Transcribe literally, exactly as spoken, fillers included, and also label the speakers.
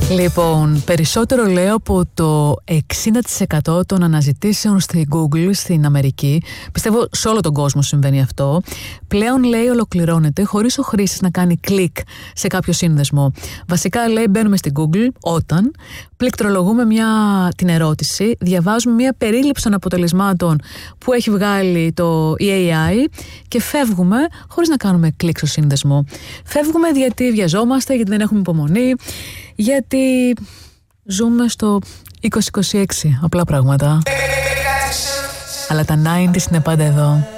Speaker 1: Λοιπόν, περισσότερο λέω από το εξήντα τοις εκατό των αναζητήσεων στη Google στην Αμερική, πιστεύω σε όλο τον κόσμο συμβαίνει αυτό, πλέον λέει ολοκληρώνεται χωρίς ο χρήστης να κάνει κλικ σε κάποιο σύνδεσμο. Βασικά λέει μπαίνουμε στην Google όταν πληκτρολογούμε μια, την ερώτηση, διαβάζουμε μια περίληψη των αποτελεσμάτων που έχει βγάλει το η έι άι και φεύγουμε χωρίς να κάνουμε κλικ στο σύνδεσμο. Φεύγουμε γιατί βιαζόμαστε, γιατί δεν έχουμε υπομονή, γιατί ζούμε στο είκοσι είκοσι έξι, απλά πράγματα. Αλλά τα ενενήντα είναι πάντα εδώ.